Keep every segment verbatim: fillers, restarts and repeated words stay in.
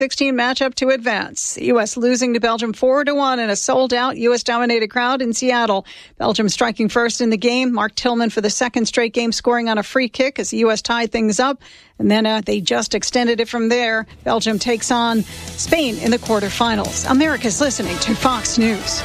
sixteen matchup to advance. The U S losing to Belgium four to one in a sold-out U S-dominated crowd in Seattle. Belgium striking first in the game. Mark Tillman for the second straight game scoring on a free kick as the U S tied things up. And then uh, they just extended it from there. Belgium takes on Spain in the quarterfinals. America's listening to Fox News.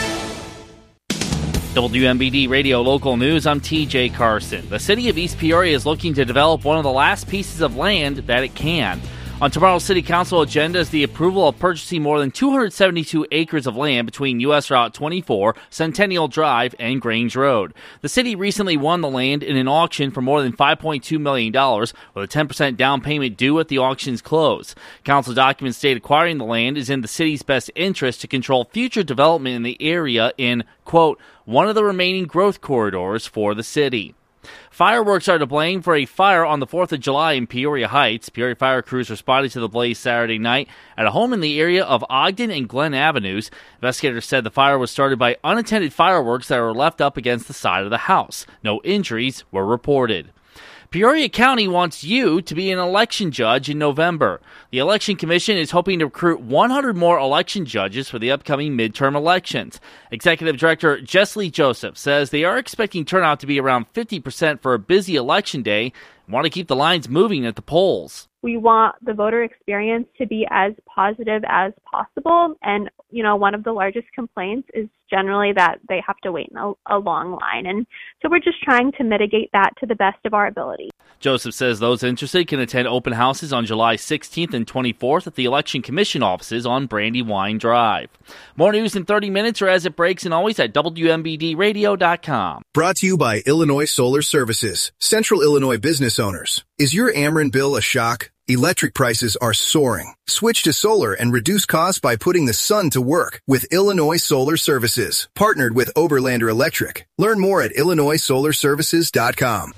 W M B D Radio Local News, I'm T J Carson. The city of East Peoria is looking to develop one of the last pieces of land that it can. On tomorrow's City Council agenda is the approval of purchasing more than two hundred seventy-two acres of land between U S Route twenty-four, Centennial Drive, and Grange Road. The city recently won the land in an auction for more than five point two million dollars, with a ten percent down payment due at the auction's close. Council documents state acquiring the land is in the city's best interest to control future development in the area in, quote, one of the remaining growth corridors for the city. Fireworks are to blame for a fire on the fourth of July in Peoria Heights. Peoria fire crews responded to the blaze Saturday night at a home in the area of Ogden and Glen Avenues. Investigators said the fire was started by unattended fireworks that were left up against the side of the house. No injuries were reported. Peoria County wants you to be an election judge in November. The Election Commission is hoping to recruit one hundred more election judges for the upcoming midterm elections. Executive Director Jessley Joseph says they are expecting turnout to be around fifty percent for a busy election day and want to keep the lines moving at the polls. We want the voter experience to be as positive as possible. And, you know, one of the largest complaints is generally that they have to wait in a, a long line. And so we're just trying to mitigate that to the best of our ability. Joseph says those interested can attend open houses on July sixteenth and twenty-fourth at the Election Commission offices on Brandywine Drive. More news in thirty minutes or as it breaks, and always at W M B D radio dot com. Brought to you by Illinois Solar Services. Central Illinois business owners. Is your Ameren bill a shock? Electric prices are soaring. Switch to solar and reduce costs by putting the sun to work with Illinois Solar Services. Partnered with Oberlander Electric. Learn more at illinois solar services dot com.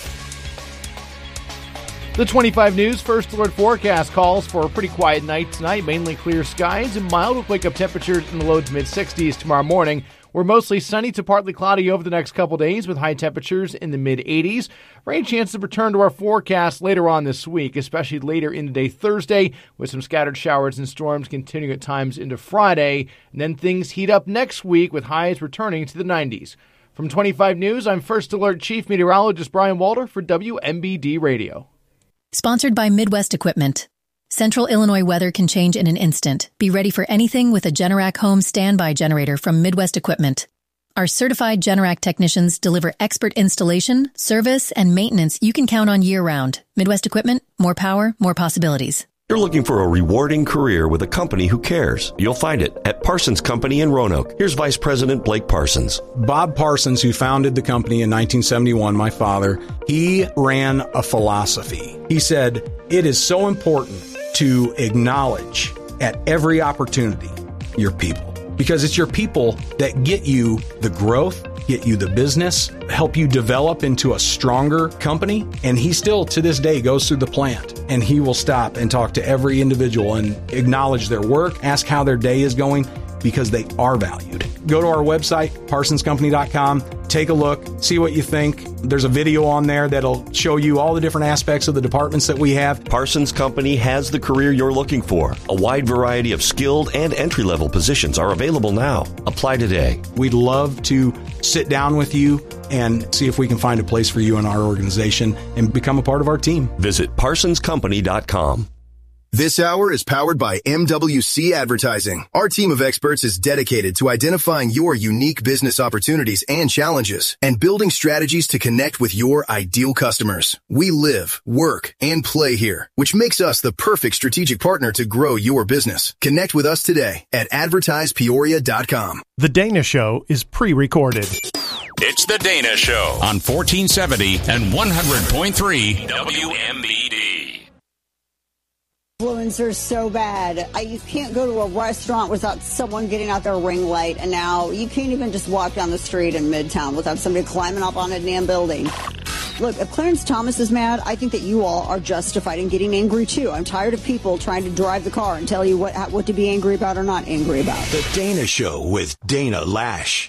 The twenty-five News First Alert forecast calls for a pretty quiet night tonight. Mainly clear skies and mild with wake-up temperatures in the low to mid-sixties tomorrow morning. We're mostly sunny to partly cloudy over the next couple days with high temperatures in the mid-eighties. Rain chances return to our forecast later on this week, especially later in the day Thursday, with some scattered showers and storms continuing at times into Friday. And then things heat up next week with highs returning to the nineties. From twenty-five News, I'm First Alert Chief Meteorologist Brian Walter for W M B D Radio. Sponsored by Midwest Equipment. Central Illinois weather can change in an instant. Be ready for anything with a Generac home standby generator from Midwest Equipment. Our certified Generac technicians deliver expert installation, service, and maintenance you can count on year-round. Midwest Equipment, more power, more possibilities. You're looking for a rewarding career with a company who cares. You'll find it at Parsons Company in Roanoke. Here's Vice President Blake Parsons. Bob Parsons, who founded the company in nineteen seventy-one, my father, he ran a philosophy. He said, it is so important to acknowledge at every opportunity your people. Because it's your people that get you the growth, get you the business, help you develop into a stronger company. And he still, to this day, goes through the plant and he will stop and talk to every individual and acknowledge their work, ask how their day is going, because they are valued. Go to our website, parsons company dot com, take a look, see what you think. There's a video on there that'll show you all the different aspects of the departments that we have. Parsons Company has the career you're looking for. A wide variety of skilled and entry-level positions are available now. Apply today. We'd love to sit down with you and see if we can find a place for you in our organization and become a part of our team. Visit parsons company dot com. This hour is powered by M W C Advertising. Our team of experts is dedicated to identifying your unique business opportunities and challenges and building strategies to connect with your ideal customers. We live, work, and play here, which makes us the perfect strategic partner to grow your business. Connect with us today at advertise peoria dot com. The Dana Show is pre-recorded. It's The Dana Show on fourteen seventy and one hundred point three W M B D. Influencers so bad. I, you can't go to a restaurant without someone getting out their ring light, and now you can't even just walk down the street in Midtown without somebody climbing up on a damn building. Look, if Clarence Thomas is mad, I think that you all are justified in getting angry too. I'm tired of people trying to drive the car and tell you what what to be angry about or not angry about. The Dana Show with Dana Lash.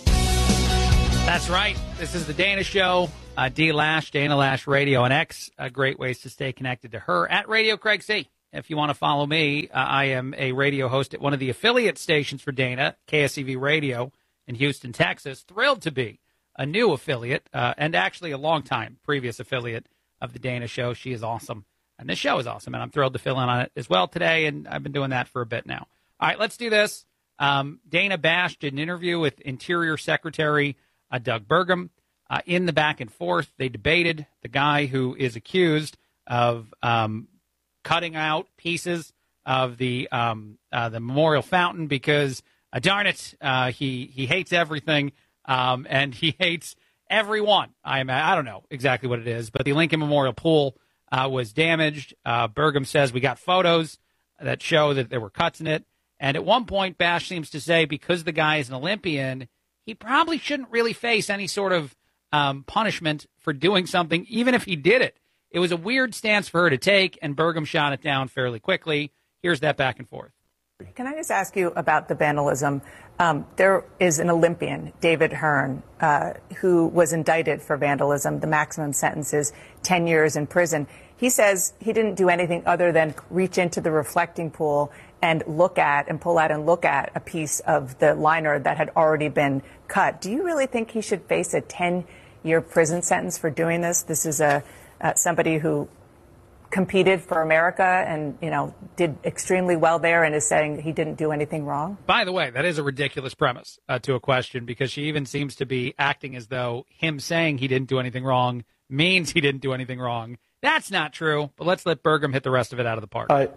That's right. This is the Dana Show. Uh, D Lash, Dana Lash Radio, and X. Uh, great ways to stay connected to her at Radio Craig C. If you want to follow me, uh, I am a radio host at one of the affiliate stations for Dana, K S E V Radio in Houston, Texas. Thrilled to be a new affiliate uh, and actually a long-time previous affiliate of the Dana Show. She is awesome, and this show is awesome, and I'm thrilled to fill in on it as well today, and I've been doing that for a bit now. All right, let's do this. Um, Dana Bash did an interview with Interior Secretary uh, Doug Burgum. Uh, in the back and forth, they debated the guy who is accused of um, cutting out pieces of the um, uh, the memorial fountain because, uh, darn it, uh, he he hates everything um, and he hates everyone. I I don't know exactly what it is, but the Lincoln Memorial Pool uh, was damaged. Uh, Burgum says we got photos that show that there were cuts in it. And at one point, Bash seems to say because the guy is an Olympian, he probably shouldn't really face any sort of um, punishment for doing something, even if he did it. It was a weird stance for her to take, and Burgum shot it down fairly quickly. Here's that back and forth. Can I just ask you about the vandalism? Um, there is an Olympian, David Hearn, uh, who was indicted for vandalism. The maximum sentence is ten years in prison. He says he didn't do anything other than reach into the reflecting pool and look at and pull out and look at a piece of the liner that had already been cut. Do you really think he should face a ten-year prison sentence for doing this? This is a uh, somebody who competed for America and, you know, did extremely well there and is saying he didn't do anything wrong? By the way, that is a ridiculous premise uh, to a question, because she even seems to be acting as though him saying he didn't do anything wrong means he didn't do anything wrong. That's not true, but let's let Burgum hit the rest of it out of the park. Uh,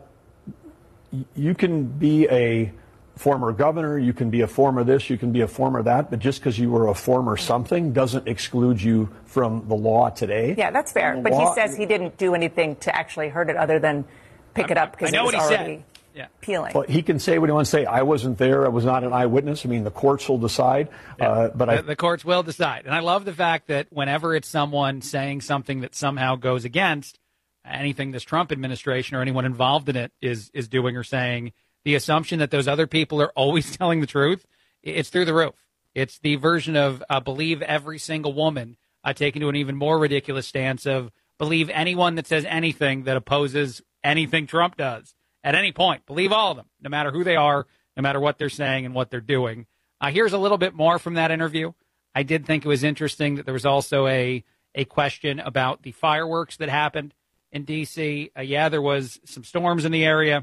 you can be a former governor, you can be a former this, you can be a former that, but just because you were a former something doesn't exclude you from the law today. Yeah, that's fair. But law, he says he didn't do anything to actually hurt it other than pick I'm, it up because it was already yeah. peeling. Well, he can say what he wants to say. I wasn't there. I was not an eyewitness. I mean, the courts will decide. Yeah. Uh, but the, I, the courts will decide. And I love the fact that whenever it's someone saying something that somehow goes against anything this Trump administration or anyone involved in it is is doing or saying, the assumption that those other people are always telling the truth, it's through the roof. It's the version of uh, believe every single woman, uh, taken to an even more ridiculous stance of believe anyone that says anything that opposes anything Trump does at any point. Believe all of them, no matter who they are, no matter what they're saying and what they're doing. Uh, here's a little bit more from that interview. I did think it was interesting that there was also a, a question about the fireworks that happened in D C. Uh, yeah, there was some storms in the area.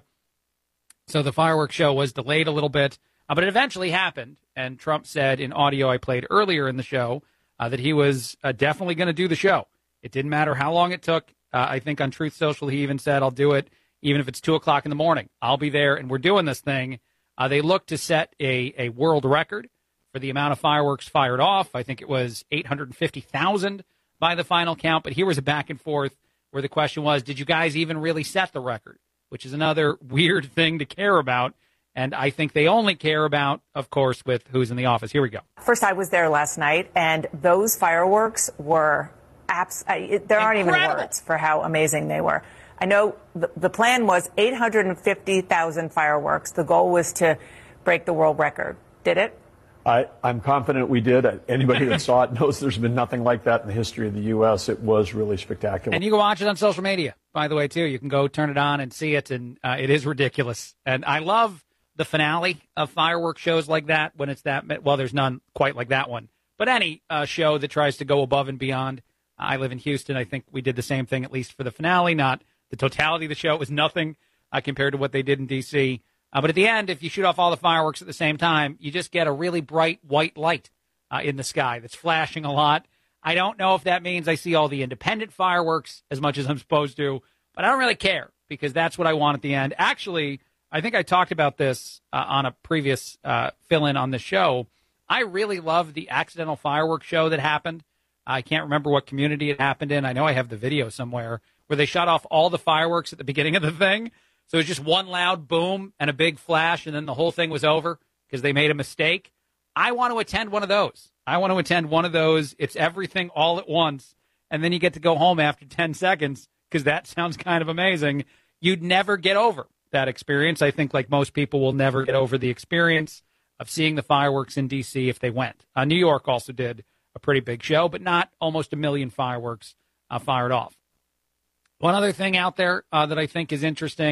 So the fireworks show was delayed a little bit, uh, but it eventually happened. And Trump said in audio I played earlier in the show uh, that he was uh, definitely going to do the show. It didn't matter how long it took. Uh, I think on Truth Social he even said, I'll do it even if it's two o'clock in the morning. I'll be there, and we're doing this thing. Uh, they look to set a, a world record for the amount of fireworks fired off. I think it was eight hundred fifty thousand by the final count. But here was a back and forth where the question was, did you guys even really set the record? Which is another weird thing to care about. And I think they only care about, of course, with who's in the office. Here we go. First, I was there last night, and those fireworks were abs- I, there aren't Incredible. even words for how amazing they were. I know the, the plan was eight hundred fifty thousand fireworks. The goal was to break the world record. Did it? I, I'm confident we did. Anybody that saw it knows there's been nothing like that in the history of the U S. It was really spectacular. And you can watch it on social media, by the way, too. You can go turn it on and see it, and uh, it is ridiculous. And I love the finale of fireworks shows like that when it's that – well, there's none quite like that one. But any uh, show that tries to go above and beyond. I live in Houston. I think we did the same thing, at least for the finale, not the totality of the show. It was nothing uh, compared to what they did in D C Uh, but at the end, if you shoot off all the fireworks at the same time, you just get a really bright white light uh, in the sky that's flashing a lot. I don't know if that means I see all the independent fireworks as much as I'm supposed to, but I don't really care because that's what I want at the end. Actually, I think I talked about this uh, on a previous uh, fill-in on the show. I really love the accidental fireworks show that happened. I can't remember what community it happened in. I know I have the video somewhere where they shut off all the fireworks at the beginning of the thing. So it was just one loud boom and a big flash, and then the whole thing was over because they made a mistake. I want to attend one of those. I want to attend one of those. It's everything all at once, and then you get to go home after ten seconds because that sounds kind of amazing. You'd never get over that experience. I think, like most people, will never get over the experience of seeing the fireworks in D C if they went. Uh, New York also did a pretty big show, but not almost a million fireworks uh, fired off. One other thing out there uh, that I think is interesting,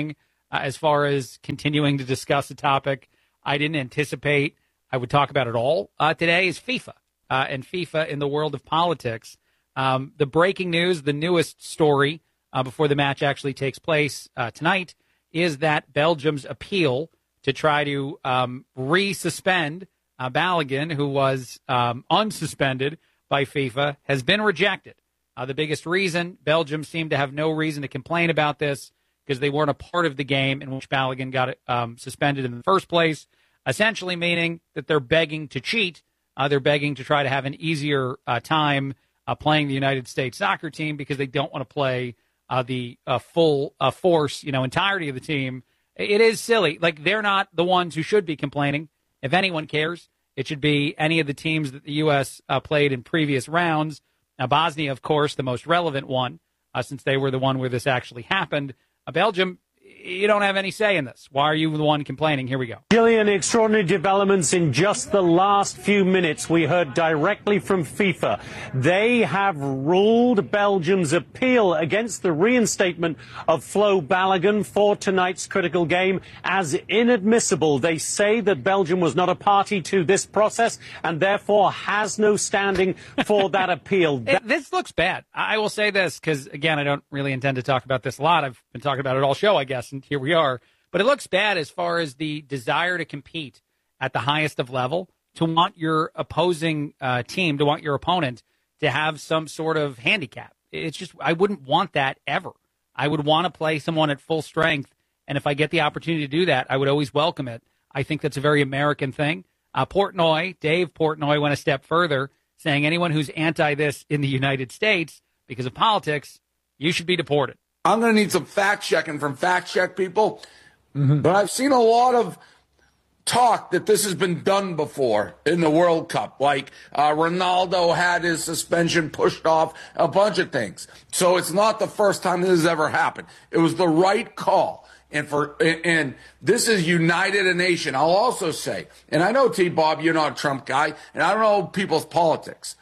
uh, as far as continuing to discuss a topic I didn't anticipate I would talk about at all uh, today is FIFA uh, and FIFA in the world of politics. Um, the breaking news, the newest story uh, before the match actually takes place uh, tonight is that Belgium's appeal to try to um, re-suspend uh, Balogun, who was um, unsuspended by FIFA, has been rejected. Uh, the biggest reason, Belgium seemed to have no reason to complain about this because they weren't a part of the game in which Balogun got um, suspended in the first place, essentially meaning that they're begging to cheat. Uh, they're begging to try to have an easier uh, time uh, playing the United States soccer team because they don't want to play uh, the uh, full uh, force, you know, entirety of the team. It is silly. Like, they're not the ones who should be complaining. If anyone cares, it should be any of the teams that the U S uh, played in previous rounds. Now, Bosnia, of course, the most relevant one, uh, since they were the one where this actually happened. Uh, Belgium, you don't have any say in this. Why are you the one complaining? Here we go. Gillian, extraordinary developments in just the last few minutes. We heard directly from FIFA. They have ruled Belgium's appeal against the reinstatement of Flo Balogun for tonight's critical game as inadmissible. They say that Belgium was not a party to this process and therefore has no standing for that appeal. It, this looks bad. I will say this because, again, I don't really intend to talk about this a lot. I've been talking about it all show, I guess. And here we are. But it looks bad as far as the desire to compete at the highest of level, to want your opposing uh, team, to want your opponent to have some sort of handicap. It's just, I wouldn't want that ever. I would want to play someone at full strength. And if I get the opportunity to do that, I would always welcome it. I think that's a very American thing. Uh, Portnoy, Dave Portnoy went a step further, saying anyone who's anti this in the United States because of politics, you should be deported. I'm going to need some fact checking from fact check people. Mm-hmm. But I've seen a lot of talk that this has been done before in the World Cup. Like uh, Ronaldo had his suspension pushed off, a bunch of things. So it's not the first time this has ever happened. It was the right call. And for and this is united a nation. I'll also say, and I know, T-Bob, you're not a Trump guy, and I don't know people's politics.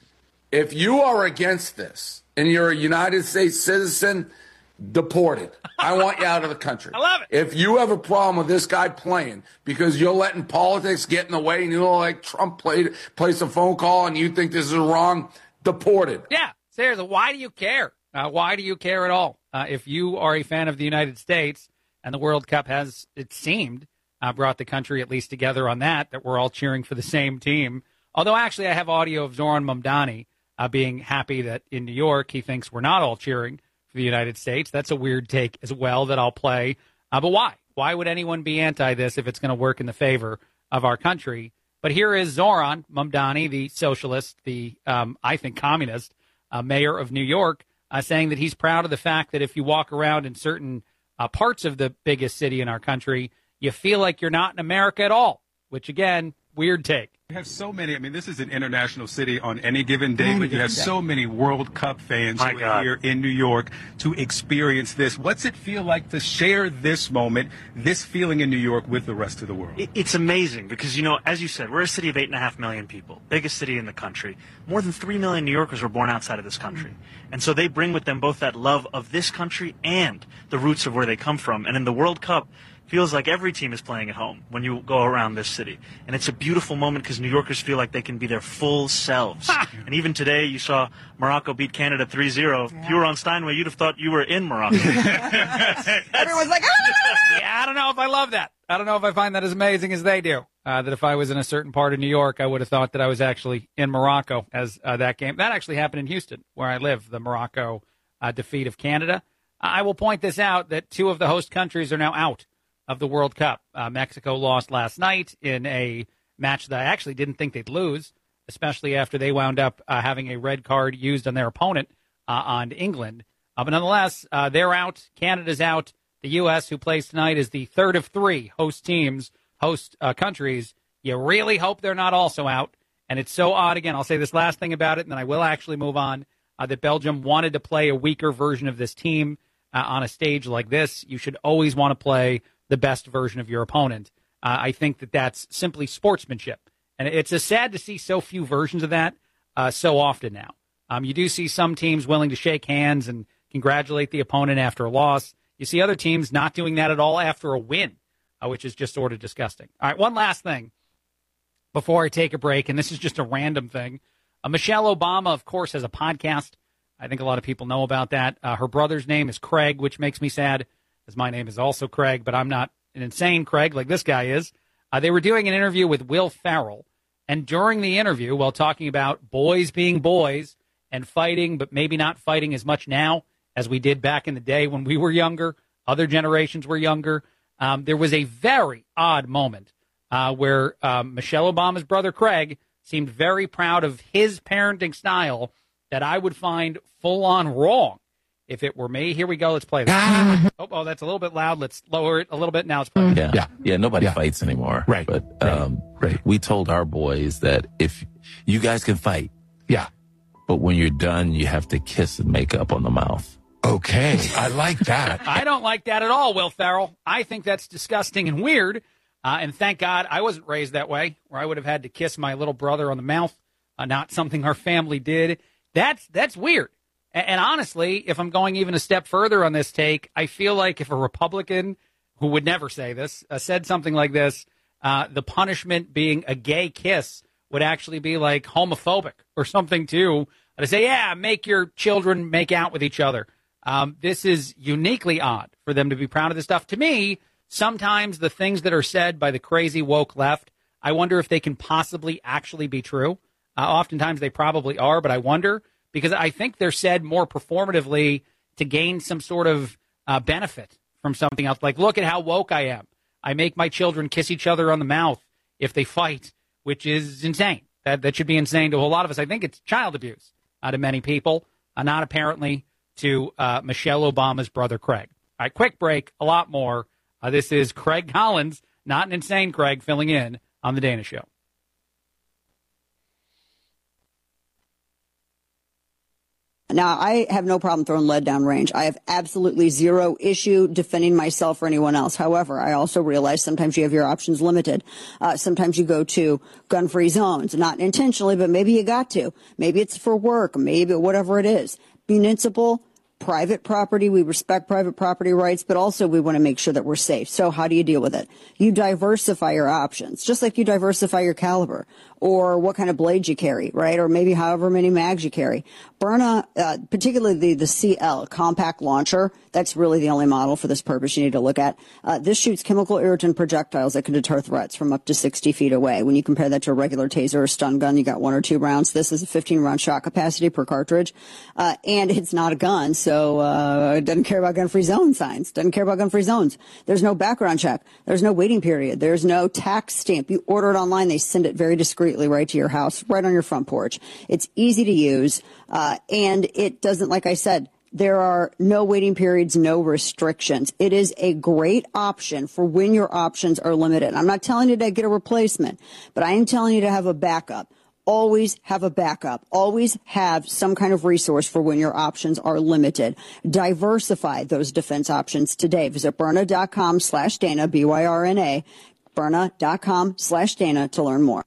If you are against this and you're a United States citizen, deported. I want you out of the country. I love it. If you have a problem with this guy playing because you're letting politics get in the way and you know, like Trump played, placed a phone call and you think this is wrong, deported. Yeah, seriously, why do you care? Uh, why do you care at all? Uh, if you are a fan of the United States and the World Cup has, it seemed, uh, brought the country at least together on that, that we're all cheering for the same team. Although actually I have audio of Zoran Mamdani uh, being happy that in New York he thinks we're not all cheering for the United States. That's a weird take as well that I'll play. Uh, but why? Why would anyone be anti this if it's going to work in the favor of our country? But here is Zoran Mamdani, the socialist, the, um, I think, communist uh, mayor of New York, uh, saying that he's proud of the fact that if you walk around in certain uh, parts of the biggest city in our country, you feel like you're not in America at all, which, again, weird take. You have so many, I mean, this is an international city on any given day, but you have so many World Cup fans who are here in New York to experience this. What's it feel like to share this moment, this feeling in New York with the rest of the world? It's amazing because, you know, as you said, we're a city of eight and a half million people, biggest city in the country. More than three million New Yorkers were born outside of this country. And so they bring with them both that love of this country and the roots of where they come from. And in the World Cup, feels like every team is playing at home when you go around this city. And it's a beautiful moment because New Yorkers feel like they can be their full selves. And even today, you saw Morocco beat Canada three zero. Yeah. If you were on Steinway, you'd have thought you were in Morocco. Everyone's like, ah! Yeah, I don't know if I love that. I don't know if I find that as amazing as they do. Uh, that if I was in a certain part of New York, I would have thought that I was actually in Morocco as uh, that game. That actually happened in Houston, where I live, the Morocco uh, defeat of Canada. I will point this out that two of the host countries are now out of the World Cup. Uh, Mexico lost last night in a match that I actually didn't think they'd lose, especially after they wound up uh, having a red card used on their opponent uh, on England. Uh, but nonetheless, uh, they're out. Canada's out. The U S, who plays tonight, is the third of three host teams, host uh, countries. You really hope they're not also out. And it's so odd. Again, I'll say this last thing about it, and then I will actually move on, uh, that Belgium wanted to play a weaker version of this team uh, on a stage like this. You should always want to play the best version of your opponent. Uh, I think that that's simply sportsmanship. And it's just sad to see so few versions of that uh, so often now. Um, you do see some teams willing to shake hands and congratulate the opponent after a loss. You see other teams not doing that at all after a win, uh, which is just sort of disgusting. All right, one last thing before I take a break, and this is just a random thing. Uh, Michelle Obama, of course, has a podcast. I think a lot of people know about that. Uh, her brother's name is Craig, which makes me sad, as my name is also Craig, but I'm not an insane Craig like this guy is. Uh, they were doing an interview with Will Ferrell, and during the interview, while talking about boys being boys and fighting, but maybe not fighting as much now as we did back in the day when we were younger, other generations were younger, um, there was a very odd moment uh, where um, Michelle Obama's brother Craig seemed very proud of his parenting style that I would find full-on wrong if it were me. Here we go. Let's play this. oh, oh, that's a little bit loud. Let's lower it a little bit. Now it's playing. Yeah. Yeah. yeah nobody yeah. fights anymore. Right. But um, right. we told our boys that if you guys can fight. Yeah. But when you're done, you have to kiss and make up on the mouth. Okay. I like that. I don't like that at all, Will Ferrell. I think that's disgusting and weird. Uh, and thank God I wasn't raised that way, where I would have had to kiss my little brother on the mouth. Uh, not something our family did. That's, that's weird. And honestly, if I'm going even a step further on this take, I feel like if a Republican, who would never say this, uh, said something like this, uh, the punishment being a gay kiss would actually be like homophobic or something too. To say, yeah, make your children make out with each other. Um, this is uniquely odd for them to be proud of this stuff. To me, sometimes the things that are said by the crazy woke left, I wonder if they can possibly actually be true. Uh, oftentimes they probably are, but I wonder. Because I think they're said more performatively to gain some sort of uh, benefit from something else. Like, look at how woke I am. I make my children kiss each other on the mouth if they fight, which is insane. That that should be insane to a lot of us. I think it's child abuse uh, to many people, uh, not apparently to uh, Michelle Obama's brother, Craig. All right, quick break, a lot more. Uh, this is Craig Collins, not an insane Craig, filling in on The Dana Show. Now, I have no problem throwing lead down range. I have absolutely zero issue defending myself or anyone else. However, I also realize sometimes you have your options limited. Uh, sometimes you go to gun-free zones, not intentionally, but maybe you got to. Maybe it's for work, maybe whatever it is. Municipal, private property, we respect private property rights, but also we want to make sure that we're safe. So how do you deal with it? You diversify your options, just like you diversify your caliber or what kind of blades you carry, right? Or maybe however many mags you carry. Byrna, uh, particularly the, the C L, compact launcher, that's really the only model for this purpose you need to look at. Uh, this shoots chemical irritant projectiles that can deter threats from up to sixty feet away. When you compare that to a regular taser or stun gun, you got one or two rounds. This is a fifteen round shot capacity per cartridge. Uh, and it's not a gun, so uh, it doesn't care about gun-free zone signs, doesn't care about gun-free zones. There's no background check. There's no waiting period. There's no tax stamp. You order it online, they send it very discreetly right to your house, right on your front porch. It's easy to use, uh, and it doesn't, like I said, there are no waiting periods, no restrictions. It is a great option for when your options are limited. I'm not telling you to get a replacement, but I am telling you to have a backup. Always have a backup. Always have some kind of resource for when your options are limited. Diversify those defense options today. Visit Byrna.com slash Dana, B Y R N A, Byrna.com slash Dana to learn more.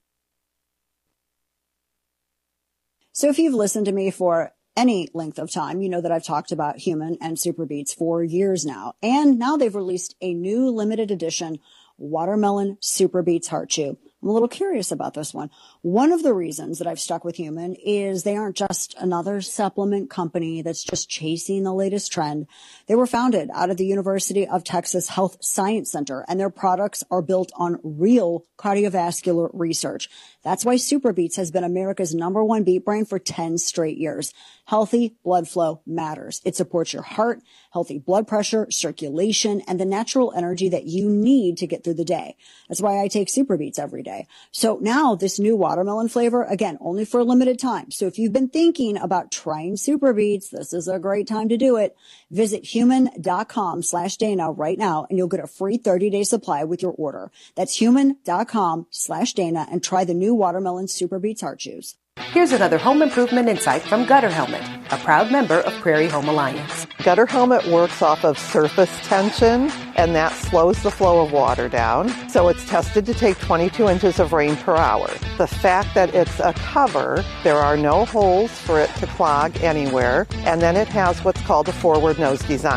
So if you've listened to me for any length of time, you know that I've talked about Human and Super Beets for years now. And now they've released a new limited edition Watermelon Super Beets Heart Chew. I'm a little curious about this one. One of the reasons that I've stuck with Human is they aren't just another supplement company that's just chasing the latest trend. They were founded out of the University of Texas Health Science Center, and their products are built on real cardiovascular research. That's why Super Beets has been America's number one beet brand for ten straight years. Healthy blood flow matters. It supports your heart, healthy blood pressure, circulation, and the natural energy that you need to get through the day. That's why I take Super Beets every day. So now this new watermelon flavor, again, only for a limited time. So if you've been thinking about trying Super Beets, this is a great time to do it. Visit human.com slash Dana right now, and you'll get a free thirty day supply with your order. That's human.com slash Dana, and try the new Watermelon Super Beets Heart Chews. Here's another home improvement insight from Gutter Helmet, a proud member of Prairie Home Alliance. Gutter Helmet works off of surface tension, and that slows the flow of water down. So it's tested to take twenty-two inches of rain per hour. The fact that it's a cover, there are no holes for it to clog anywhere, and then it has what's called a forward nose design.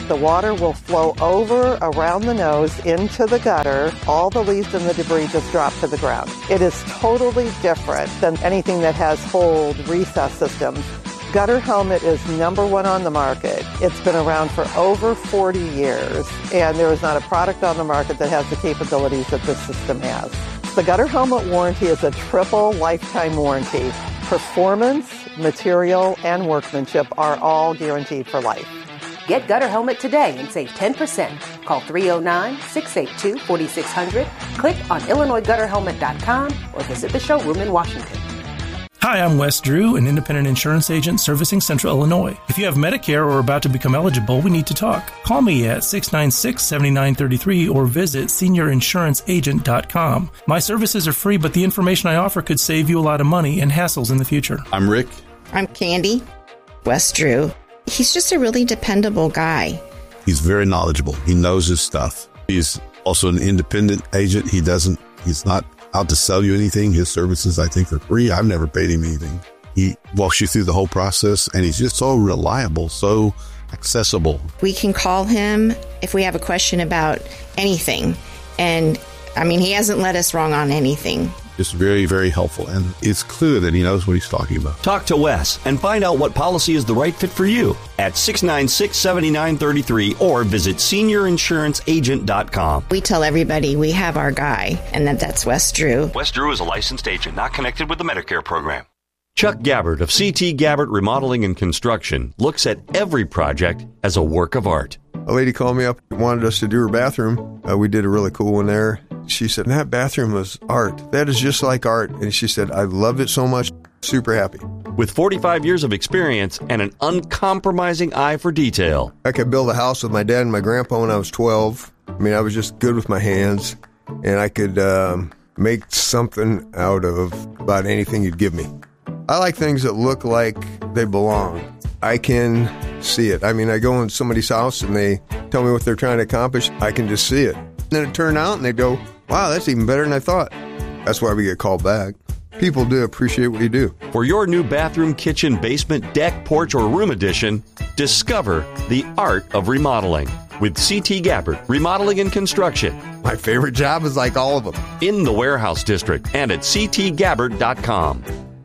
The water will flow over around the nose into the gutter. All the leaves and the debris just drop to the ground. It is totally different than anything that has hold recess systems. Gutter Helmet is number one on the market. It's been around for over forty years, and there is not a product on the market that has the capabilities that this system has. The Gutter Helmet warranty is a triple lifetime warranty. Performance, material, and workmanship are all guaranteed for life. Get Gutter Helmet today and save ten percent. Call three oh nine, six eight two, four six zero zero, click on Illinois Gutter Helmet dot com, or visit the showroom in Washington. Hi, I'm Wes Drew, an independent insurance agent servicing Central Illinois. If you have Medicare or are about to become eligible, we need to talk. Call me at six nine six, seven nine three three or visit senior insurance agent dot com. My services are free, but the information I offer could save you a lot of money and hassles in the future. I'm Rick. I'm Candy. Wes Drew. He's just a really dependable guy. He's very knowledgeable. He knows his stuff. He's also an independent agent. He doesn't, he's not out to sell you anything. His services, I think, are free. I've never paid him anything. He walks you through the whole process, and he's just so reliable, so accessible. We can call him if we have a question about anything. And, I mean, he hasn't led us wrong on anything. Just very, very helpful, and it's clear that he knows what he's talking about. Talk to Wes and find out what policy is the right fit for you at six nine six, seven nine three three or visit senior insurance agent dot com. We tell everybody we have our guy, and that that's Wes Drew. Wes Drew is a licensed agent, not connected with the Medicare program. Chuck Gabbard of C T Gabbard Remodeling and Construction looks at every project as a work of art. A lady called me up and wanted us to do her bathroom. Uh, we did a really cool one there. She said, that bathroom was art. That is just like art. And she said, I loved it so much. Super happy. With forty-five years of experience and an uncompromising eye for detail. I could build a house with my dad and my grandpa when I was twelve. I mean, I was just good with my hands. And I could um, make something out of about anything you'd give me. I like things that look like they belong. I can see it. I mean, I go in somebody's house and they tell me what they're trying to accomplish. I can just see it. And then it turned out and they go, wow, that's even better than I thought. That's why we get called back. People do appreciate what you do. For your new bathroom, kitchen, basement, deck, porch, or room addition, discover the art of remodeling with C T Gabbard Remodeling and Construction. My favorite job is like all of them. In the Warehouse District and at c t gabbard dot com.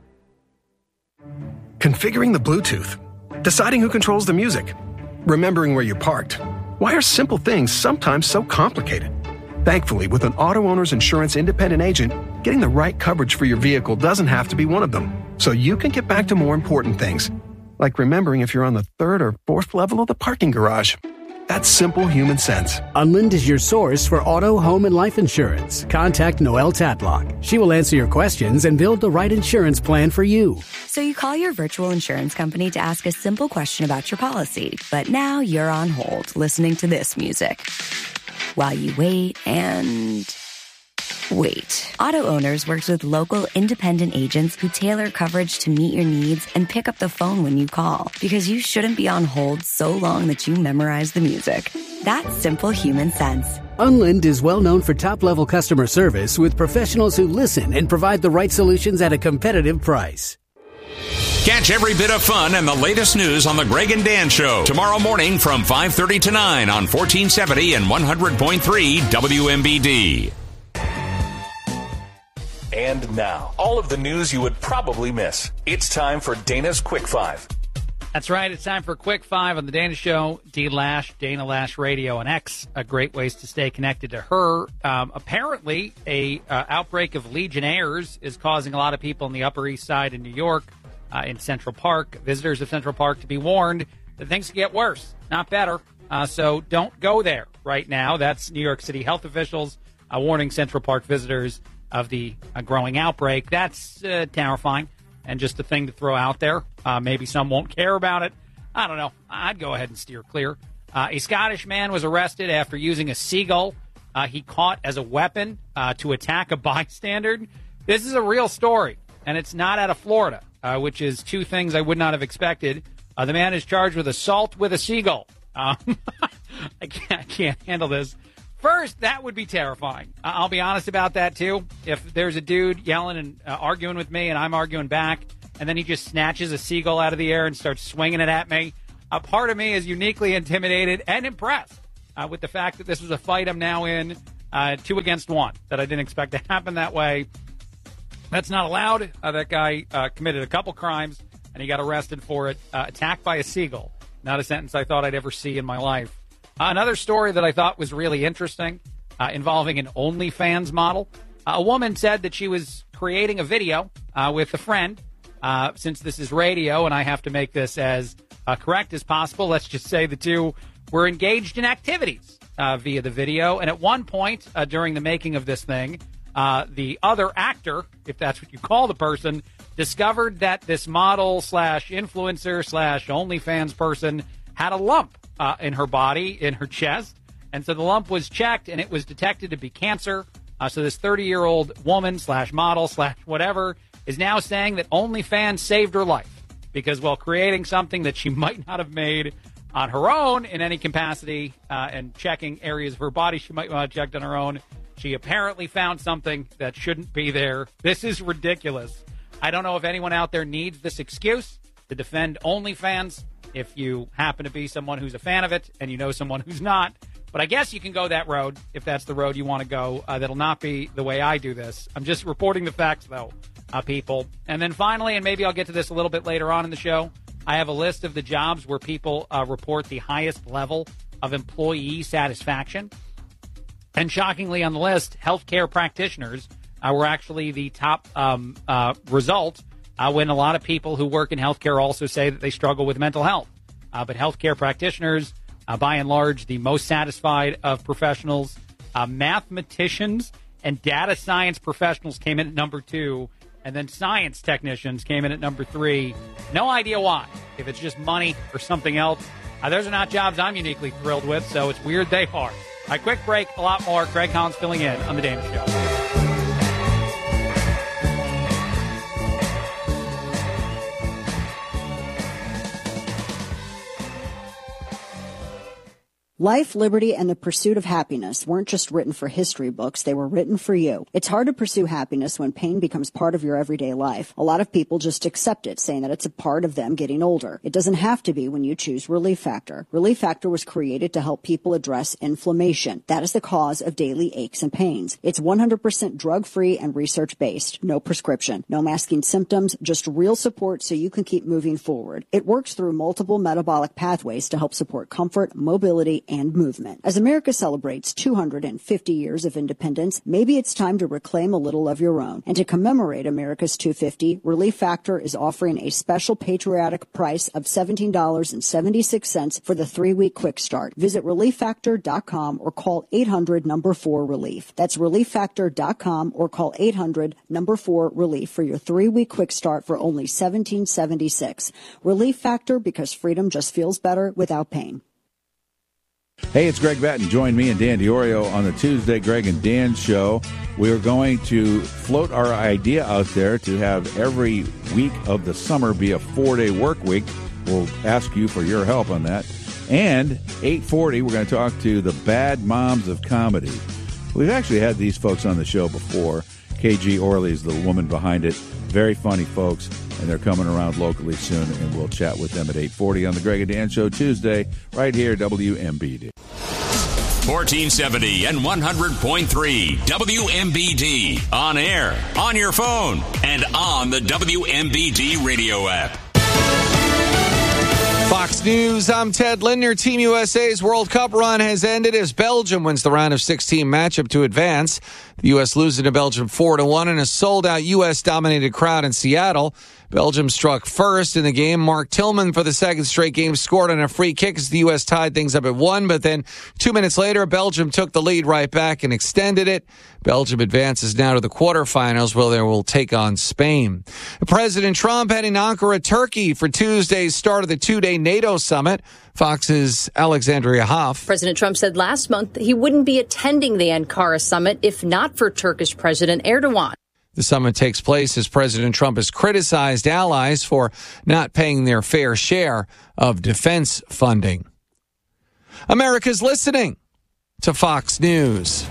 Configuring the Bluetooth. Deciding who controls the music. Remembering where you parked. Why are simple things sometimes so complicated? Thankfully, with an auto owner's insurance independent agent, getting the right coverage for your vehicle doesn't have to be one of them. So you can get back to more important things, like remembering if you're on the third or fourth level of the parking garage. That's simple human sense. Unlind is your source for auto, home, and life insurance. Contact Noelle Tatlock. She will answer your questions and build the right insurance plan for you. So you call your virtual insurance company to ask a simple question about your policy, but now you're on hold listening to this music. While you wait and... wait. Auto Owners works with local independent agents who tailor coverage to meet your needs and pick up the phone when you call, because you shouldn't be on hold so long that you memorize the music. That's simple human sense. Unlind is well known for top-level customer service with professionals who listen and provide the right solutions at a competitive price. Catch every bit of fun and the latest news on the Greg and Dan Show tomorrow morning from five thirty to nine on fourteen seventy and one hundred point three W M B D. And now, all of the news you would probably miss. It's time for Dana's Quick Five. That's right. It's time for Quick Five on the Dana Show. D Lash, Dana Lash Radio, and X. A great ways to stay connected to her. Um, apparently, a uh, outbreak of Legionnaires is causing a lot of people on the Upper East Side in New York, uh, in Central Park, visitors of Central Park, to be warned that things could get worse, not better. Uh, so don't go there right now. That's New York City health officials uh, warning Central Park visitors of the uh, growing outbreak. That's uh, terrifying and just a thing to throw out there. Uh, maybe some won't care about it. I don't know. I'd go ahead and steer clear. Uh, a Scottish man was arrested after using a seagull uh, he caught as a weapon uh, to attack a bystander. This is a real story, and it's not out of Florida, uh, which is two things I would not have expected. Uh, the man is charged with assault with a seagull. Um, I, can't, I can't handle this. First, that would be terrifying. I'll be honest about that, too. If there's a dude yelling and uh, arguing with me and I'm arguing back, and then he just snatches a seagull out of the air and starts swinging it at me, a part of me is uniquely intimidated and impressed uh, with the fact that this was a fight I'm now in uh, two against one, that I didn't expect to happen that way. That's not allowed. Uh, that guy uh, committed a couple crimes, and he got arrested for it. Uh, attacked by a seagull. Not a sentence I thought I'd ever see in my life. Uh, another story that I thought was really interesting uh, involving an OnlyFans model. Uh, a woman said that she was creating a video uh, with a friend. Uh, since this is radio and I have to make this as uh, correct as possible, let's just say the two were engaged in activities uh, via the video. And at one point uh, during the making of this thing, uh, the other actor, if that's what you call the person, discovered that this model slash influencer slash OnlyFans person had a lump uh, in her body, in her chest. And so the lump was checked and it was detected to be cancer. Uh, so this thirty-year-old woman slash model slash whatever is now saying that OnlyFans saved her life because while creating something that she might not have made on her own in any capacity uh, and checking areas of her body she might want to check on her own, she apparently found something that shouldn't be there. This is ridiculous. I don't know if anyone out there needs this excuse to defend OnlyFans if you happen to be someone who's a fan of it and you know someone who's not. But I guess you can go that road if that's the road you want to go. Uh, that'll not be the way I do this. I'm just reporting the facts, though, uh, people. And then finally, and maybe I'll get to this a little bit later on in the show, I have a list of the jobs where people uh, report the highest level of employee satisfaction. And shockingly on the list, healthcare practitioners uh, were actually the top um, uh, result uh, when a lot of people who work in healthcare also say that they struggle with mental health. Uh, but healthcare practitioners, Uh, by and large, the most satisfied of professionals. Uh, mathematicians and data science professionals came in at number two, and then science technicians came in at number three. No idea why. If it's just money or something else. Uh, those are not jobs I'm uniquely thrilled with, so it's weird they are. A quick break, a lot more. Craig Collins filling in on The Dana Show. Life, liberty, and the pursuit of happiness weren't just written for history books, they were written for you. It's hard to pursue happiness when pain becomes part of your everyday life. A lot of people just accept it, saying that it's a part of them getting older. It doesn't have to be when you choose Relief Factor. Relief Factor was created to help people address inflammation. That is the cause of daily aches and pains. It's one hundred percent drug-free and research-based. No prescription, no masking symptoms, just real support so you can keep moving forward. It works through multiple metabolic pathways to help support comfort, mobility, and movement. As America celebrates two hundred fifty years of independence, maybe it's time to reclaim a little of your own. And to commemorate America's two hundred fifty, Relief Factor is offering a special patriotic price of seventeen dollars and seventy-six cents for the three-week quick start. Visit relief factor dot com or call eight hundred number four relief. That's relief factor dot com or call eight hundred number four relief for your three-week quick start for only seventeen dollars and seventy-six cents. Relief Factor, because freedom just feels better without pain. Hey, it's Greg Batten. Join me and Dan DiOrio on the Tuesday Greg and Dan Show. We are going to float our idea out there to have every week of the summer be a four-day work week. We'll ask you for your help on that. And eight forty, we're going to talk to the Bad Moms of Comedy. We've actually had these folks on the show before. K G Orley is the woman behind it. Very funny folks, and they're coming around locally soon, and we'll chat with them at eight forty on the Greg and Dan Show Tuesday, right here, W M B D. fourteen seventy and one hundred point three W M B D. On air, on your phone, and on the W M B D radio app. Fox News, I'm Ted Lindner. Team U S A's World Cup run has ended as Belgium wins the round of sixteen matchup to advance. The U S losing to Belgium four to one in a sold-out U S-dominated crowd in Seattle. Belgium struck first in the game. Mark Tillman, for the second straight game, scored on a free kick as the U S tied things up at one. But then two minutes later, Belgium took the lead right back and extended it. Belgium advances now to the quarterfinals, where they will take on Spain. President Trump heading to Ankara, Turkey for Tuesday's start of the two-day NATO summit. Fox's Alexandria Hoff. President Trump said last month he wouldn't be attending the Ankara summit if not for Turkish President Erdogan. The summit takes place as President Trump has criticized allies for not paying their fair share of defense funding. America's listening to Fox News.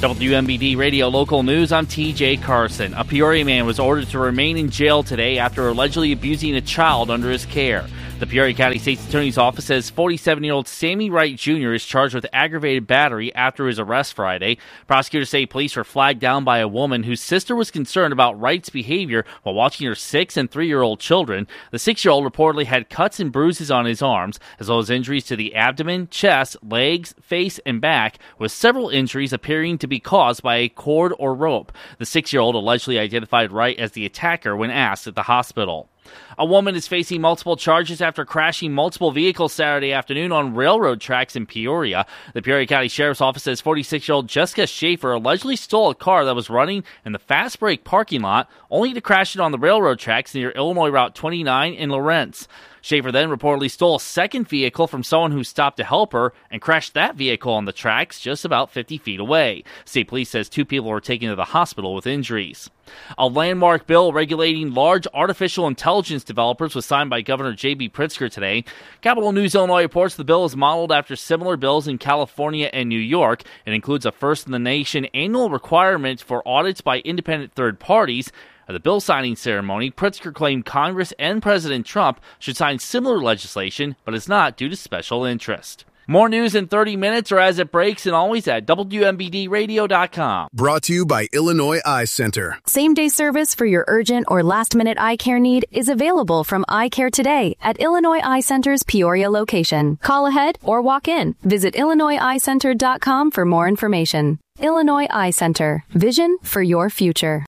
W M B D Radio Local News, I'm T J Carson. A Peoria man was ordered to remain in jail today after allegedly abusing a child under his care. The Peoria County State's Attorney's Office says forty-seven-year-old Sammy Wright Junior is charged with aggravated battery after his arrest Friday. Prosecutors say police were flagged down by a woman whose sister was concerned about Wright's behavior while watching her six- and three-year-old children. The six-year-old reportedly had cuts and bruises on his arms, as well as injuries to the abdomen, chest, legs, face, and back, with several injuries appearing to be caused by a cord or rope. The six-year-old allegedly identified Wright as the attacker when asked at the hospital. A woman is facing multiple charges after crashing multiple vehicles Saturday afternoon on railroad tracks in Peoria. The Peoria County Sheriff's Office says forty-six-year-old Jessica Schaefer allegedly stole a car that was running in the Fast Break parking lot, only to crash it on the railroad tracks near Illinois Route twenty-nine in Lawrence. Schaefer then reportedly stole a second vehicle from someone who stopped to help her and crashed that vehicle on the tracks just about fifty feet away. State police says two people were taken to the hospital with injuries. A landmark bill regulating large artificial intelligence developers was signed by Governor J B Pritzker today. Capital News Illinois reports the bill is modeled after similar bills in California and New York. It includes a first-in-the-nation annual requirement for audits by independent third parties. At the bill signing ceremony, Pritzker claimed Congress and President Trump should sign similar legislation, but is not due to special interest. More news in thirty minutes or as it breaks, and always at W M B D radio dot com. Brought to you by Illinois Eye Center. Same-day service for your urgent or last-minute eye care need is available from Eye Care Today at Illinois Eye Center's Peoria location. Call ahead or walk in. Visit Illinois Eye Center dot com for more information. Illinois Eye Center. Vision for your future.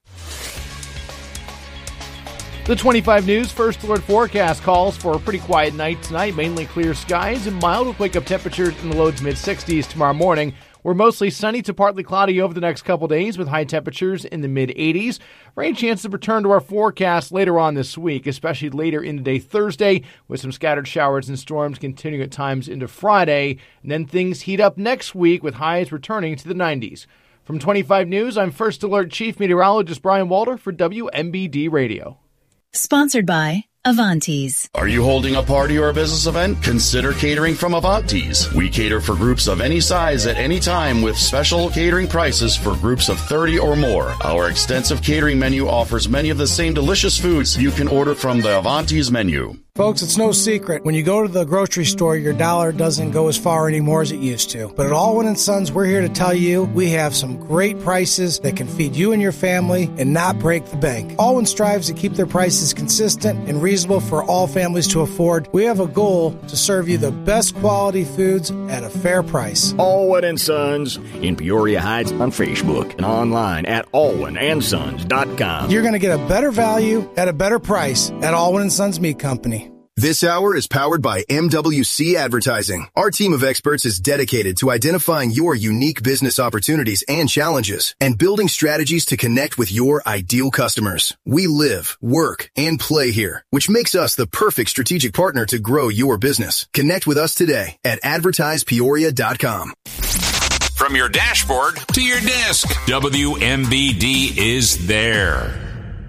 The twenty-five News First Alert forecast calls for a pretty quiet night tonight, mainly clear skies and mild with wake-up temperatures in the low to mid-sixties tomorrow morning. We're mostly sunny to partly cloudy over the next couple days with high temperatures in the mid-eighties. Rain chances return to our forecast later on this week, especially later in the day Thursday, with some scattered showers and storms continuing at times into Friday. And then things heat up next week with highs returning to the nineties. From twenty-five News, I'm First Alert Chief Meteorologist Brian Walter for W M B D Radio. Sponsored by Avantes. Are you holding a party or a business event? Consider catering from Avantes. We cater for groups of any size at any time with special catering prices for groups of thirty or more. Our extensive catering menu offers many of the same delicious foods you can order from the Avantes menu. Folks, it's no secret. When you go to the grocery store, your dollar doesn't go as far anymore as it used to. But at Allwyn and Sons, we're here to tell you we have some great prices that can feed you and your family and not break the bank. Allwyn strives to keep their prices consistent and reasonable for all families to afford. We have a goal to serve you the best quality foods at a fair price. Allwyn and Sons in Peoria Heights on Facebook and online at allwyn and sons dot com. You're going to get a better value at a better price at Allwyn and Sons Meat Company. This hour is powered by M W C Advertising. Our team of experts is dedicated to identifying your unique business opportunities and challenges and building strategies to connect with your ideal customers. We live, work, and play here, which makes us the perfect strategic partner to grow your business. Connect with us today at advertise peoria dot com. From your dashboard to your desk, W M B D is there.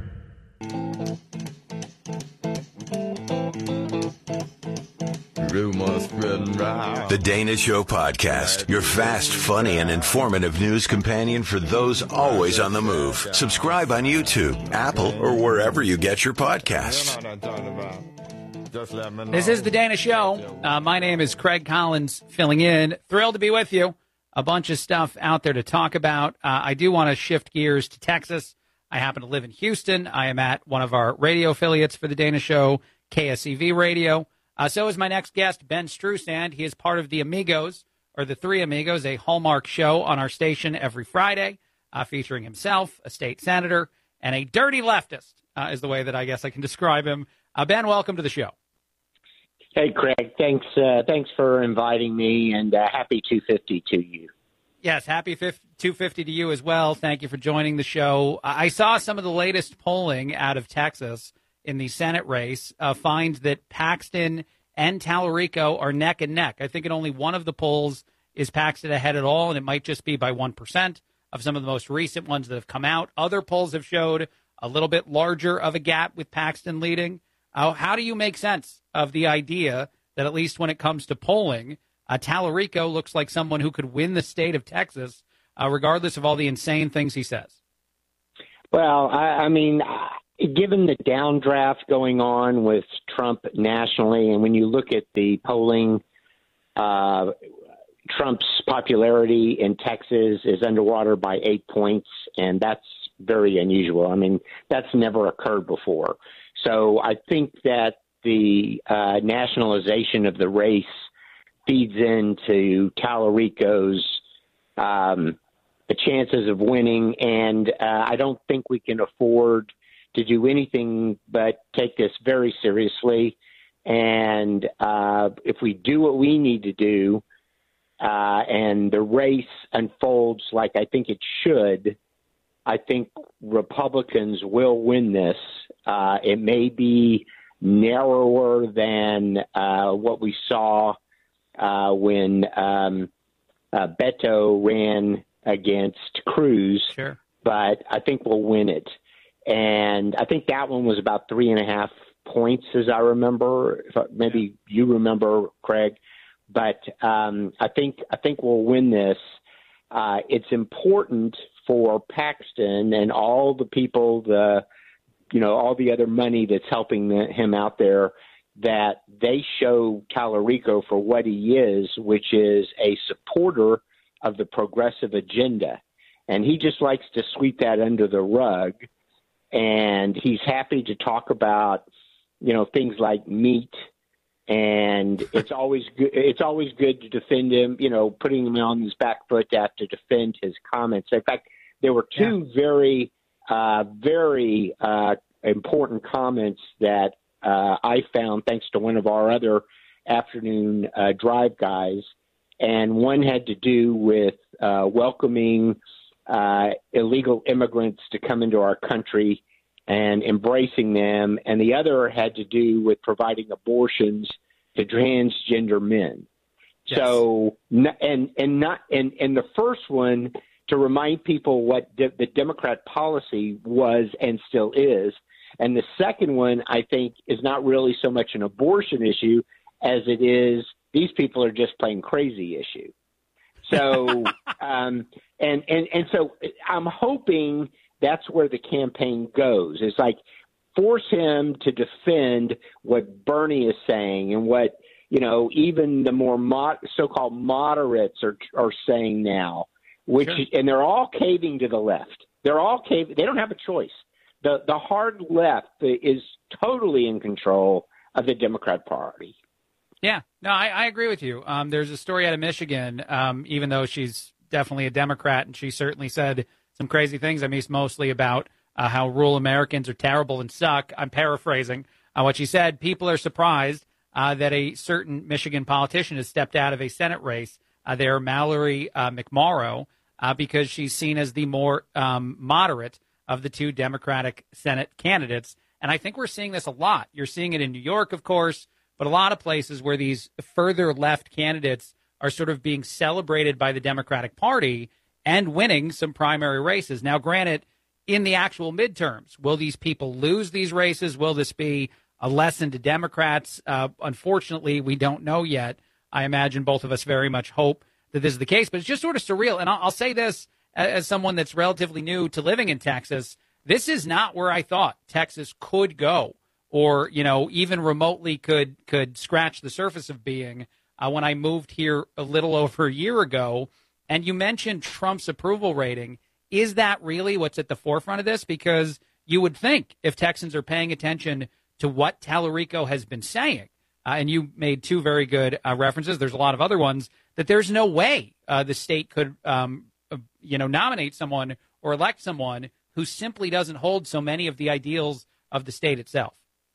The Dana Show Podcast, your fast, funny, and informative news companion for those always on the move. Subscribe on YouTube, Apple, or wherever you get your podcasts. This is The Dana Show. Uh, my name is Craig Collins, filling in. Thrilled to be with you. A bunch of stuff out there to talk about. Uh, I do want to shift gears to Texas. I happen to live in Houston. I am at one of our radio affiliates for The Dana Show, K S E V Radio. Uh, so is my next guest, Ben Strusand. He is part of the Amigos, or the Three Amigos, a Hallmark show on our station every Friday, uh, featuring himself, a state senator, and a dirty leftist, uh, is the way that I guess I can describe him. Uh, Ben, welcome to the show. Hey, Craig. Thanks uh, thanks for inviting me, and uh, happy two fifty to you. Yes, happy two fifty to you as well. Thank you for joining the show. I saw some of the latest polling out of Texas in the Senate race, uh, finds that Paxton and Tallarico are neck and neck. I think in only one of the polls is Paxton ahead at all, and it might just be by one percent of some of the most recent ones that have come out. Other polls have showed a little bit larger of a gap with Paxton leading. Uh, how do you make sense of the idea that at least when it comes to polling, uh, Tallarico looks like someone who could win the state of Texas uh, regardless of all the insane things he says? Well, I, I mean, given the downdraft going on with Trump nationally, and when you look at the polling, uh, Trump's popularity in Texas is underwater by eight points, and that's very unusual. I mean, that's never occurred before. So I think that the uh, nationalization of the race feeds into Tallarico's um, chances of winning, and uh, I don't think we can afford to do anything but take this very seriously. And uh, if we do what we need to do, uh, and the race unfolds like I think it should, I think Republicans will win this. Uh, it may be narrower than uh, what we saw uh, when um, uh, Beto ran against Cruz, sure. But I think we'll win it. And I think that one was about three and a half points, as I remember. If I, maybe you remember, Craig. But um, I think I think we'll win this. Uh, it's important for Paxton and all the people, the you know, all the other money that's helping the, him out there, that they show Tallarico for what he is, which is a supporter of the progressive agenda. And he just likes to sweep that under the rug. And he's happy to talk about, you know, things like meat. And it's always good. It's always good to defend him, you know, putting him on his back foot to have to defend his comments. In fact, there were two yeah. very, uh, very uh, important comments that uh, I found thanks to one of our other afternoon uh, drive guys. And one had to do with uh, welcoming uh, illegal immigrants to come into our country and embracing them. And the other had to do with providing abortions to transgender men. Yes. So, and and not and, and the first one, to remind people what de- the Democrat policy was and still is. And the second one, I think, is not really so much an abortion issue as it is these people are just plain crazy issue. So, um, and, and, and so I'm hoping that's where the campaign goes. It's like force him to defend what Bernie is saying and what, you know, even the more mod- so-called moderates are, are saying now, which, sure. and they're all caving to the left. They're all caving. They don't have a choice. The, the hard left is totally in control of the Democrat Party. Yeah, no, I, I agree with you. Um, there's a story out of Michigan, um, even though she's definitely a Democrat, and she certainly said some crazy things. I mean, it's mostly about uh, how rural Americans are terrible and suck. I'm paraphrasing uh, what she said. People are surprised uh, that a certain Michigan politician has stepped out of a Senate race uh, there, Mallory uh, McMorrow, uh, because she's seen as the more um, moderate of the two Democratic Senate candidates. And I think we're seeing this a lot. You're seeing it in New York, of course, but a lot of places where these further left candidates are sort of being celebrated by the Democratic Party and winning some primary races. Now, granted, in the actual midterms, will these people lose these races? Will this be a lesson to Democrats? Uh, unfortunately, we don't know yet. I imagine both of us very much hope that this is the case, but it's just sort of surreal. And I'll, I'll say this as someone that's relatively new to living in Texas. This is not where I thought Texas could go, or, you know, even remotely could could scratch the surface of being uh, when I moved here a little over a year ago. And you mentioned Trump's approval rating. Is that really what's at the forefront of this? Because you would think if Texans are paying attention to what Tallarico has been saying, uh, and you made two very good uh, references, there's a lot of other ones, that there's no way uh, the state could, um, uh, you know, nominate someone or elect someone who simply doesn't hold so many of the ideals of the state itself.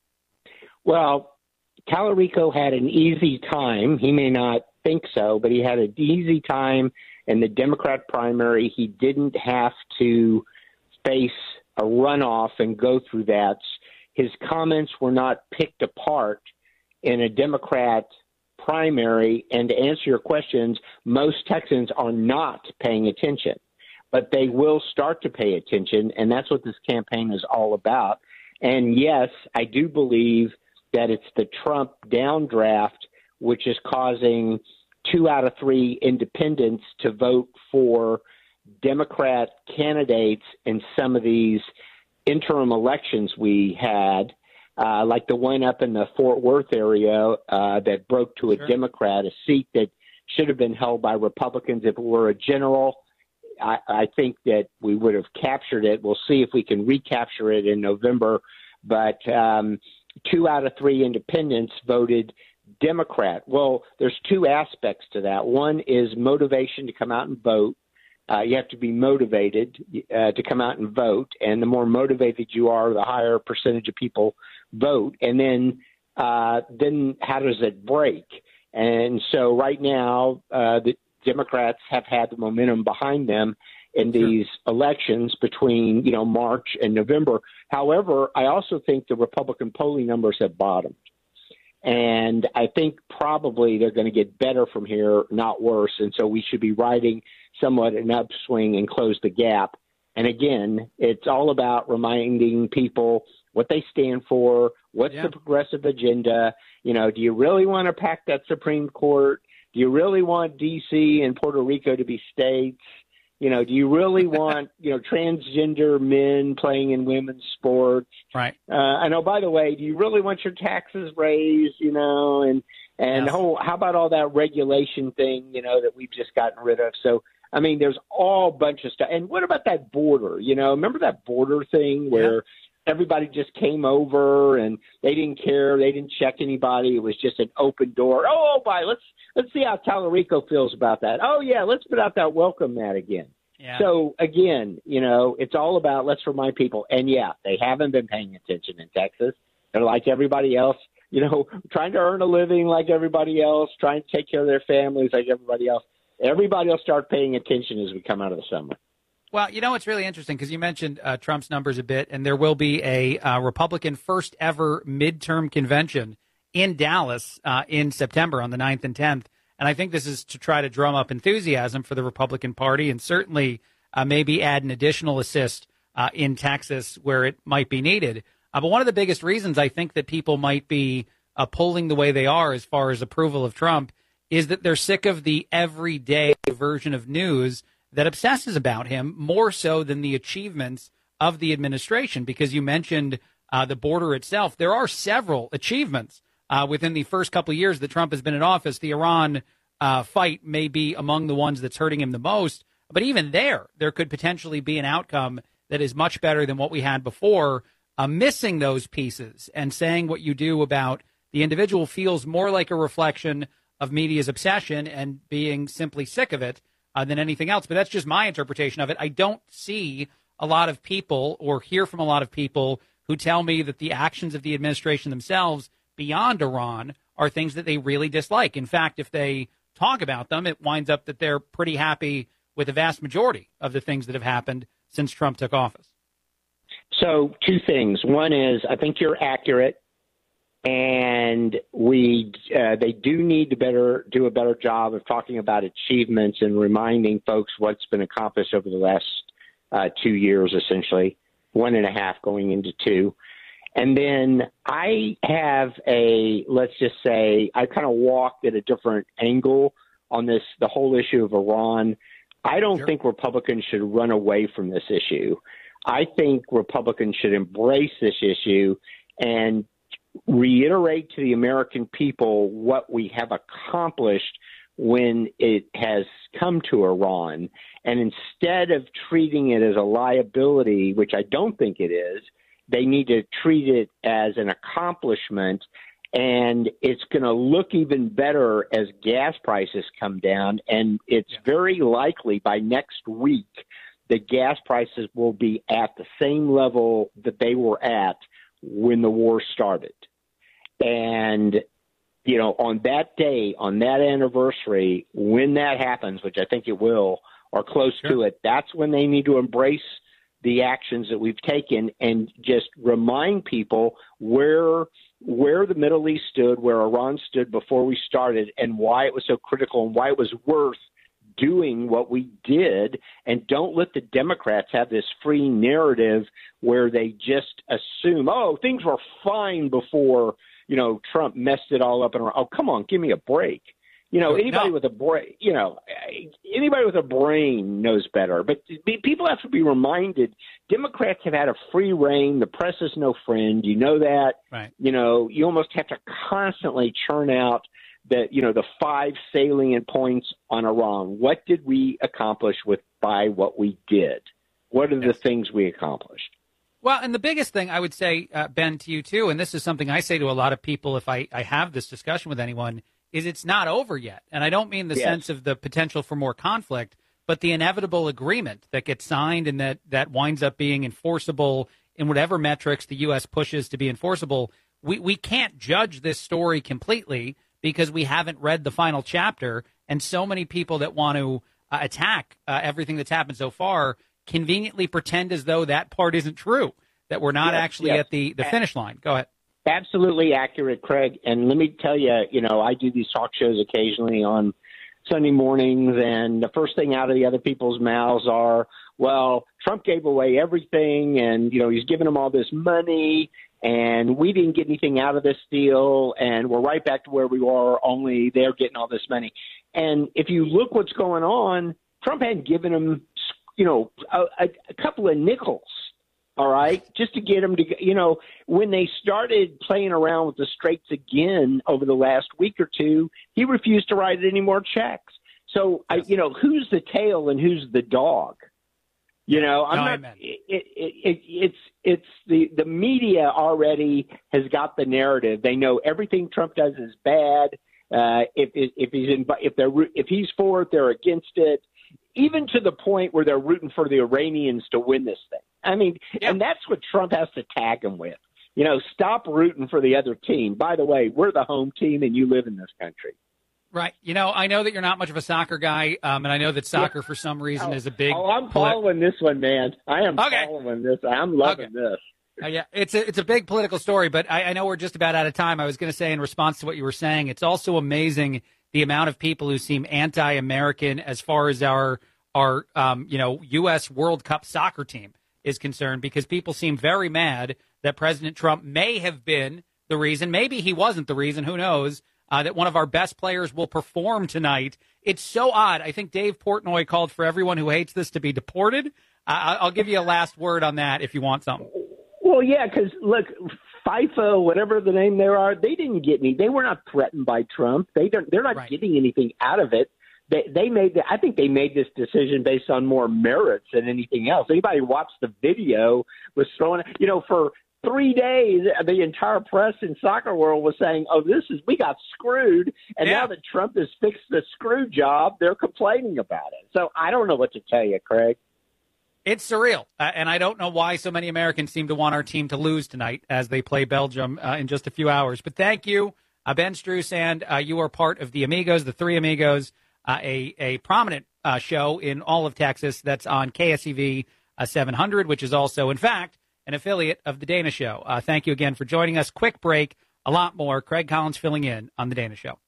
Well, Tallarico had an easy time. He may not think so, but he had an easy time in the Democrat primary. He didn't have to face a runoff and go through that. His comments were not picked apart in a Democrat primary. And to answer your questions, most Texans are not paying attention, but they will start to pay attention. And that's what this campaign is all about. And yes, I do believe that it's the Trump downdraft, which is causing two out of three independents to vote for Democrat candidates in some of these interim elections we had, uh, like the one up in the Fort Worth area uh, that broke to a Sure. Democrat, a seat that should have been held by Republicans. If it were a general, I, I think that we would have captured it. We'll see if we can recapture it in November. But um, two out of three independents voted Democrat. Well, there's two aspects to that. One is motivation to come out and vote. Uh, you have to be motivated uh, to come out and vote, and the more motivated you are, the higher percentage of people vote. And then, uh, then how does it break? And so, right now, uh, the Democrats have had the momentum behind them in these sure. elections between, you know, March and November. However, I also think the Republican polling numbers have bottomed. And I think probably they're going to get better from here, not worse. And so we should be riding somewhat an upswing and close the gap. And again, it's all about reminding people what they stand for, what's yeah. the progressive agenda. You know, do you really want to pack that Supreme Court? Do you really want D C and Puerto Rico to be states? You know, do you really want, you know, transgender men playing in women's sports? Right. Uh, and, oh, by the way, do you really want your taxes raised, you know, and, and yes. oh, how about all that regulation thing, you know, that we've just gotten rid of? So, I mean, there's all bunch of stuff. And what about that border? You know, remember that border thing where yeah. everybody just came over and they didn't care. They didn't check anybody. It was just an open door. Oh, oh, bye. Let's let's see how Tallarico feels about that. Oh, yeah, let's put out that welcome mat again. Yeah. So, again, you know, it's all about let's remind people. And, yeah, they haven't been paying attention in Texas. They're like everybody else, you know, trying to earn a living like everybody else, trying to take care of their families like everybody else. Everybody will start paying attention as we come out of the summer. Well, you know, it's really interesting because you mentioned uh, Trump's numbers a bit, and there will be a uh, Republican first ever midterm convention in Dallas uh, in September on the ninth and tenth. And I think this is to try to drum up enthusiasm for the Republican Party and certainly uh, maybe add an additional assist uh, in Texas where it might be needed. Uh, but one of the biggest reasons I think that people might be uh, polling the way they are as far as approval of Trump is that they're sick of the everyday version of news that obsesses about him more so than the achievements of the administration. Because you mentioned uh, the border itself. There are several achievements uh, within the first couple of years that Trump has been in office. The Iran uh, fight may be among the ones that's hurting him the most. But even there, there could potentially be an outcome that is much better than what we had before. Uh, missing those pieces and saying what you do about the individual feels more like a reflection of media's obsession and being simply sick of it uh, than anything else. But that's just my interpretation of it. I don't see a lot of people or hear from a lot of people who tell me that the actions of the administration themselves beyond Iran are things that they really dislike. In fact, if they talk about them, it winds up that they're pretty happy with the vast majority of the things that have happened since Trump took office. So two things. One is I think you're accurate. And we, uh, they do need to better do a better job of talking about achievements and reminding folks what's been accomplished over the last uh, two years, essentially, one and a half going into two. And then I have a, let's just say, I kind of walked at a different angle on this, the whole issue of Iran. I don't sure. think Republicans should run away from this issue. I think Republicans should embrace this issue and reiterate to the American people what we have accomplished when it has come to Iran. And instead of treating it as a liability, which I don't think it is, they need to treat it as an accomplishment. And it's going to look even better as gas prices come down. And it's yeah. very likely by next week that gas prices will be at the same level that they were at when the war started. And, you know, on that day, on that anniversary, when that happens, which I think it will, or close sure. to it, that's when they need to embrace the actions that we've taken and just remind people where where the Middle East stood, where Iran stood before we started, and why it was so critical and why it was worth doing what we did. And don't let the Democrats have this free narrative where they just assume, oh, things were fine before, you know, Trump messed it all up. And oh, come on, give me a break. You know, anybody No. with a brain, you know, anybody with a brain knows better. But people have to be reminded, Democrats have had a free reign. The press is no friend. You know that. Right. You know, you almost have to constantly churn out that, you know, the five salient points on Iran. What did we accomplish with by what we did? What are the things we accomplished? Well, and the biggest thing I would say, uh, Ben, to you too, and this is something I say to a lot of people if I, I have this discussion with anyone, is it's not over yet. And I don't mean the Yes. sense of the potential for more conflict, but the inevitable agreement that gets signed and that, that winds up being enforceable in whatever metrics the U S pushes to be enforceable. We, we can't judge this story completely because we haven't read the final chapter. And so many people that want to uh, attack uh, everything that's happened so far conveniently pretend as though that part isn't true, that we're not Yes, actually yes. at the, the finish line. Go ahead. Absolutely accurate, Craig. And let me tell you, you know, I do these talk shows occasionally on Sunday mornings, and the first thing out of the other people's mouths are, well, Trump gave away everything, and, you know, he's giving them all this money, and we didn't get anything out of this deal, and we're right back to where we were, only they're getting all this money. And if you look what's going on, Trump hadn't given them, you know, a, a, a couple of nickels. All right, just to get them to, you know, when they started playing around with the straights again over the last week or two, he refused to write any more checks. So, I, you know, who's the tail and who's the dog? You know, I'm No, not. amen. It, it, it, it's it's the the media already has got the narrative. They know everything Trump does is bad. Uh, if if he's in, if they're if he's for it, they're against it. Even to the point where they're rooting for the Iranians to win this thing. I mean, yeah. And that's what Trump has to tag them with. You know, stop rooting for the other team. By the way, we're the home team, and you live in this country. Right. You know, I know that you're not much of a soccer guy, um, and I know that soccer, yeah. for some reason, oh, is a big. Oh, I'm following this one, man. I am okay. following this. I'm loving okay. this. Uh, yeah, it's a it's a big political story, but I, I know we're just about out of time. I was going to say, in response to what you were saying, it's also amazing the amount of people who seem anti-American as far as our our um, you know U S World Cup soccer team is concerned, because people seem very mad that President Trump may have been the reason, maybe he wasn't the reason, who knows, uh, that one of our best players will perform tonight. It's so odd. I think Dave Portnoy called for everyone who hates this to be deported. Uh, I'll give you a last word on that if you want something. Well, yeah, because, look, FIFA, whatever the name they are, they didn't get any. They were not threatened by Trump. They don't. They're not right. getting anything out of it. They, they made. The, I think they made this decision based on more merits than anything else. Anybody who watched the video was throwing. You know, for three days, the entire press in soccer world was saying, "Oh, this is we got screwed." And yeah. now that Trump has fixed the screw job, they're complaining about it. So I don't know what to tell you, Craig. It's surreal, uh, and I don't know why so many Americans seem to want our team to lose tonight as they play Belgium uh, in just a few hours. But thank you, uh, Ben Strusand. Uh, you are part of the Amigos, the Three Amigos, uh, a, a prominent uh, show in all of Texas that's on K S E V uh, seven hundred, which is also, in fact, an affiliate of The Dana Show. Uh, thank you again for joining us. Quick break, a lot more. Craig Collins filling in on The Dana Show.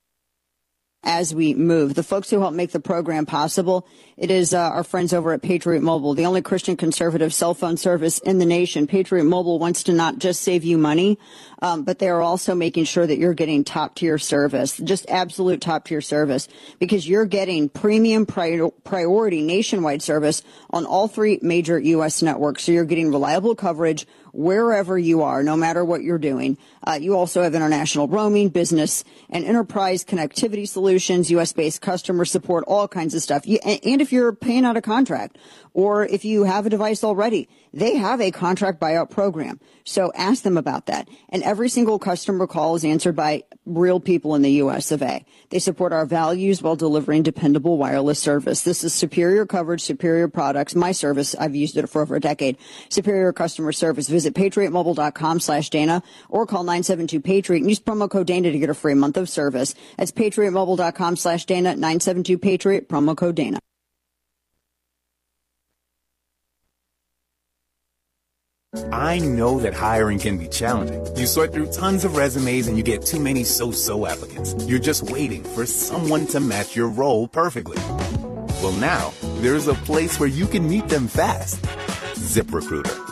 As we move, the folks who help make the program possible, it is uh, our friends over at Patriot Mobile, the only Christian conservative cell phone service in the nation. Patriot Mobile wants to not just save you money, um, but they are also making sure that you're getting top tier service, just absolute top tier service, because you're getting premium pri- priority nationwide service on all three major U S networks. So you're getting reliable coverage wherever you are, no matter what you're doing. Uh, you also have international roaming, business and enterprise connectivity solutions, U S-based customer support, all kinds of stuff. You, and, and if you're paying out a contract, or if you have a device already, they have a contract buyout program. So ask them about that. And every single customer call is answered by real people in the U S of A. They support our values while delivering dependable wireless service. This is superior coverage, superior products. My service, I've used it for over a decade. Superior customer service. Visit patriotmobile.com slash Dana or call nine seven two Patriot and use promo code Dana to get a free month of service. That's patriotmobile.com slash Dana, nine seven two Patriot, promo code Dana. I know that hiring can be challenging. You sort through tons of resumes and you get too many so-so applicants. You're just waiting for someone to match your role perfectly. Well, now, there's a place where you can meet them fast. ZipRecruiter.